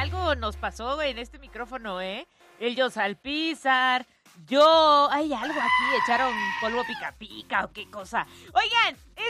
algo nos pasó, güey, en este micrófono, ¿eh? El Yosalpizar, yo... Hay algo aquí, echaron polvo pica pica o qué cosa. Oigan,